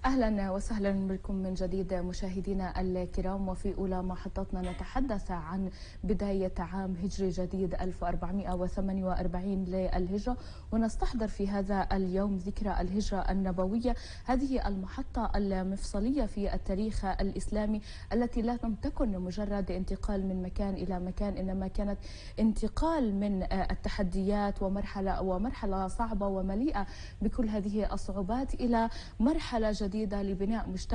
أهلا وسهلا بكم من جديد مشاهدينا الكرام. وفي أولى محطتنا نتحدث عن بداية عام هجري جديد 1448 للهجرة، ونستحضر في هذا اليوم ذكرى الهجرة النبوية، هذه المحطة المفصلية في التاريخ الإسلامي التي لا لم تكن مجرد انتقال من مكان إلى مكان، إنما كانت انتقال من التحديات ومرحلة صعبة ومليئة بكل هذه الصعوبات إلى مرحلة جديدة لبناء مجتمع